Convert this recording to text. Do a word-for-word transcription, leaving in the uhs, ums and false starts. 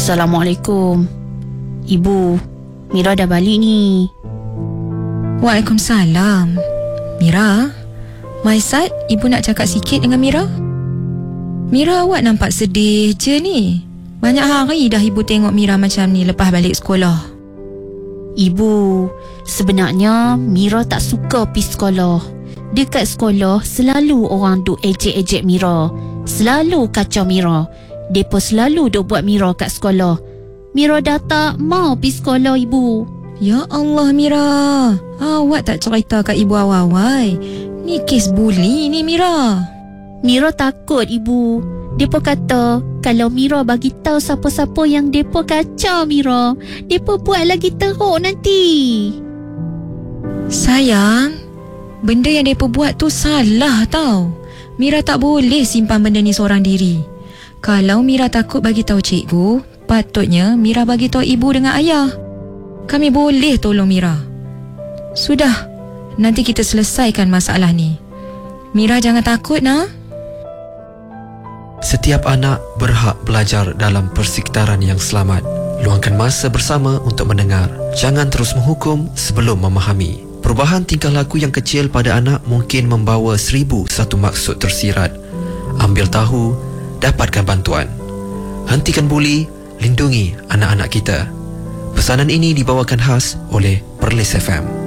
Assalamualaikum. Ibu, Mira dah balik ni. Waalaikumsalam. Mira, my side, ibu nak cakap sikit dengan Mira. Mira, awak nampak sedih je ni. Banyak hari dah ibu tengok Mira macam ni lepas balik sekolah. Ibu, sebenarnya Mira tak suka pergi sekolah. Dekat sekolah selalu orang duk ejek-ejek Mira, selalu kacau Mira. Depa selalu duk buat Mira kat sekolah. Mira dah tak mau pergi sekolah, ibu. Ya Allah, Mira, awak tak cerita kat ibu awal-awal. Ni kes bully ni, Mira. Mira takut, ibu. Depa kata kalau Mira bagi tahu siapa-siapa yang depa kacau Mira, depa buat lagi teruk nanti. Sayang, benda yang depa buat tu salah tau. Mira tak boleh simpan benda ni seorang diri. Kalau Mira takut bagi tahu cikgu, patutnya Mira bagi tahu ibu dengan ayah. Kami boleh tolong Mira. Sudah, nanti kita selesaikan masalah ni. Mira jangan takut, nak. Setiap anak berhak belajar dalam persekitaran yang selamat. Luangkan masa bersama untuk mendengar. Jangan terus menghukum sebelum memahami. Perubahan tingkah laku yang kecil pada anak mungkin membawa seribu satu maksud tersirat. Ambil tahu, dapatkan bantuan. Hentikan buli, lindungi anak-anak kita. Pesanan ini dibawakan khas oleh Perlis F M.